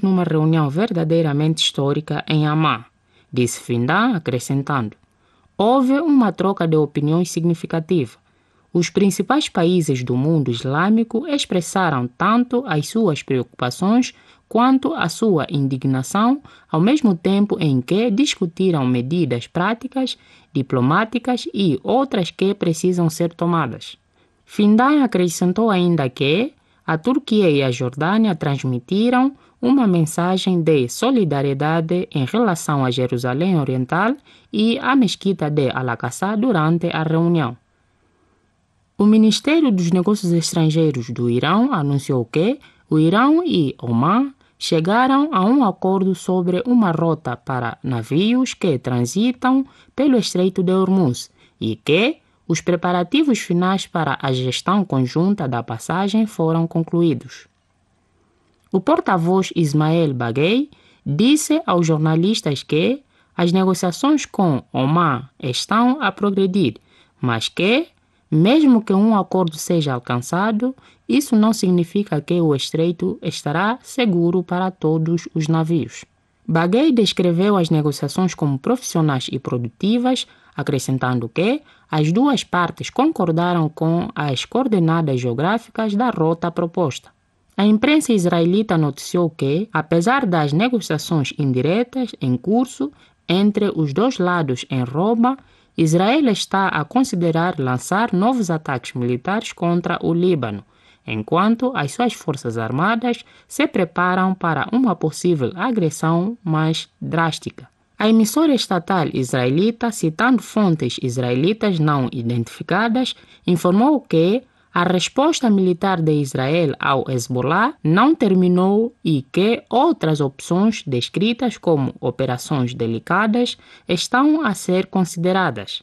numa reunião verdadeiramente histórica em Amman, disse Findan, acrescentando. Houve uma troca de opiniões significativa. Os principais países do mundo islâmico expressaram tanto as suas preocupações quanto a sua indignação, ao mesmo tempo em que discutiram medidas práticas, diplomáticas e outras que precisam ser tomadas. Findan acrescentou ainda que a Turquia e a Jordânia transmitiram uma mensagem de solidariedade em relação a Jerusalém Oriental e a mesquita de Al-Aqsa durante a reunião. O Ministério dos Negócios Estrangeiros do Irão anunciou que o Irão e Omã chegaram a um acordo sobre uma rota para navios que transitam pelo Estreito de Hormuz e que os preparativos finais para a gestão conjunta da passagem foram concluídos. O porta-voz Ismael Baghaei disse aos jornalistas que as negociações com Omã estão a progredir, mas que, mesmo que um acordo seja alcançado, isso não significa que o estreito estará seguro para todos os navios. Baghaei descreveu as negociações como profissionais e produtivas, acrescentando que as duas partes concordaram com as coordenadas geográficas da rota proposta. A imprensa israelita noticiou que, apesar das negociações indiretas em curso entre os dois lados em Roma, Israel está a considerar lançar novos ataques militares contra o Líbano, enquanto as suas forças armadas se preparam para uma possível agressão mais drástica. A emissora estatal israelita, citando fontes israelitas não identificadas, informou que a resposta militar de Israel ao Hezbollah não terminou e que outras opções descritas como operações delicadas estão a ser consideradas.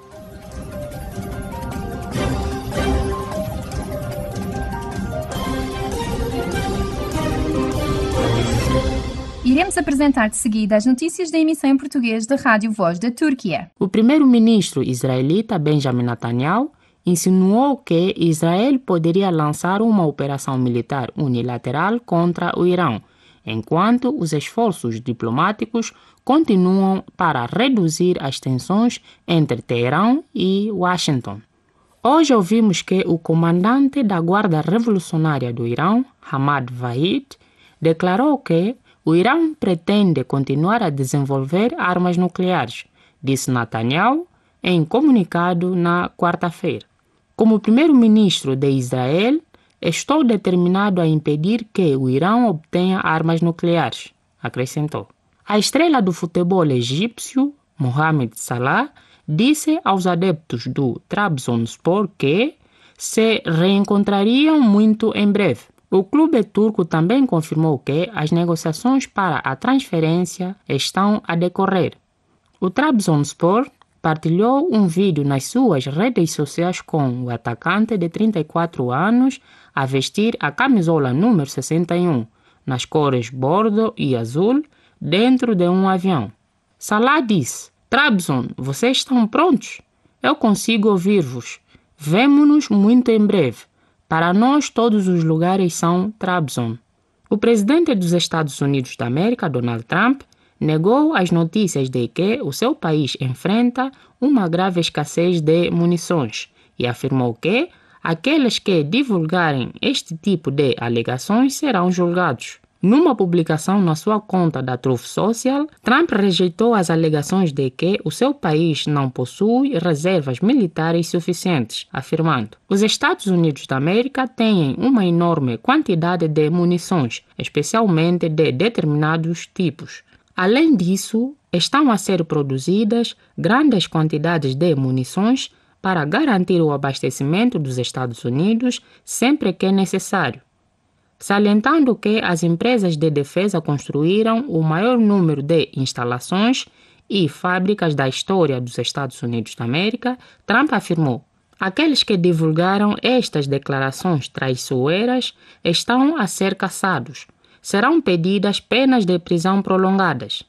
Iremos apresentar de seguida as notícias da emissão em português da Rádio Voz da Turquia. O primeiro-ministro israelita Benjamin Netanyahu insinuou que Israel poderia lançar uma operação militar unilateral contra o Irão, enquanto os esforços diplomáticos continuam para reduzir as tensões entre Teherão e Washington. Hoje ouvimos que o comandante da Guarda Revolucionária do Irão, Hamad Vahid, declarou que o Irão pretende continuar a desenvolver armas nucleares, disse Netanyahu em comunicado na quarta-feira. Como primeiro-ministro de Israel, estou determinado a impedir que o Irão obtenha armas nucleares, acrescentou. A estrela do futebol egípcio, Mohamed Salah, disse aos adeptos do Trabzonspor que se reencontrariam muito em breve. O clube turco também confirmou que as negociações para a transferência estão a decorrer. O Trabzonspor partilhou um vídeo nas suas redes sociais com o atacante de 34 anos a vestir a camisola número 61, nas cores bordo e azul, dentro de um avião. Salah disse: Trabzon, vocês estão prontos? Eu consigo ouvir-vos. Vemo-nos muito em breve. Para nós, todos os lugares são Trabzon. O presidente dos Estados Unidos da América, Donald Trump, negou as notícias de que o seu país enfrenta uma grave escassez de munições e afirmou que aqueles que divulgarem este tipo de alegações serão julgados. Numa publicação na sua conta da Truth Social, Trump rejeitou as alegações de que o seu país não possui reservas militares suficientes, afirmando: os Estados Unidos da América têm uma enorme quantidade de munições, especialmente de determinados tipos. Além disso, estão a ser produzidas grandes quantidades de munições para garantir o abastecimento dos Estados Unidos sempre que necessário. Salientando que as empresas de defesa construíram o maior número de instalações e fábricas da história dos Estados Unidos da América, Trump afirmou: aqueles que divulgaram estas declarações traiçoeiras estão a ser caçados. Serão pedidas penas de prisão prolongadas.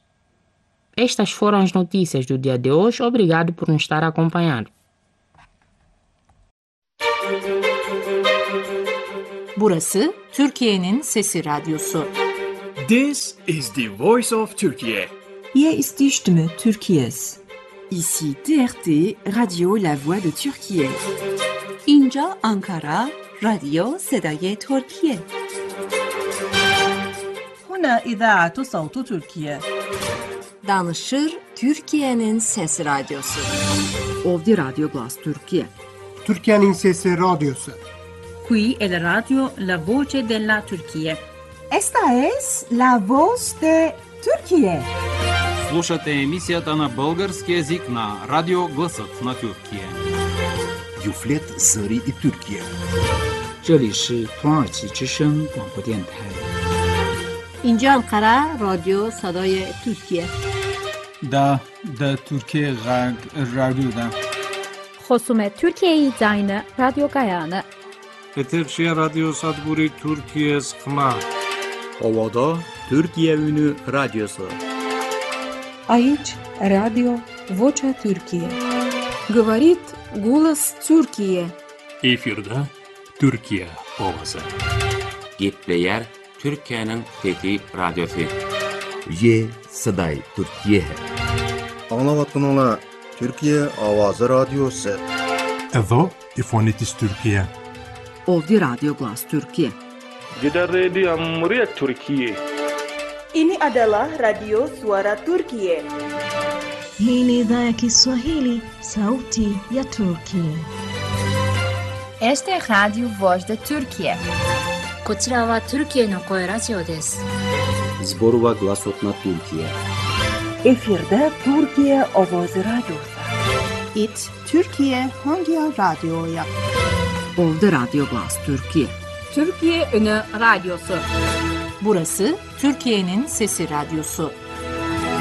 Estas foram as notícias do dia de hoje. Obrigado por nos estar acompanhando. Burası Türkiye'nin Sesi Radyosu. This is the voice of Turkey. Hier ist die Stimme Türkiye's. Ici TRT, Radio La Voix de Türkiye. اینجا آنکارا، رادیو صدای ترکیه. هنا إذاعة صوت تركيا. Danışır Türkiye'nin Sesi Radyosu. Ovdi Radio Glas Türkiye. Türkiye'nin Sesi Radyosu. Qui è la radio La Voce della Turchia. Esta es La Voz de Turquía. Слушате емисията на български език на Радио Гласът на Türkiye. Юфлет Зари и Türkiye. 这里是土耳其之声广播电台。 اینجا انقره رادیو صدای ترکیه. دا Türkiye Radyo'da. خصوم Türkiye Zayını Radyo Gayanı. Eterşehir Radyo Sadburi Türkiye Sıkma. Ovada Türkiye Ünü Radyosu. Aici Radio Vocea Türkiye. Говорит голос Türkiye. Efirde Türkiye Ovası. Gitleyer Türkiye'nin Fethi Radyosu. Ye Saday Türkiye. Anlavatınla Türkiye Avazı Radyosu. Εδώ η φωνή της Τουρκία. Ovdi Radio Glas Türkiye. Gider Radio Muria Türkiye. Ini adalah Radio Suara Turkiye. Hii ni idhaa ya Kiswahili, sauti ya Turkiye. Esta é Radio Voz da Turquia. こちらはトルキエの声ラジオです。 Zborova Glasot na Türkiye. Efirde Türkiye Ovoz Radyosu. It Türkiye hangi radyoya? Ovdi Radio Glas Türkiye. Türkiye Ünü Radyosu. Burası Türkiye'nin Sesi Radyosu.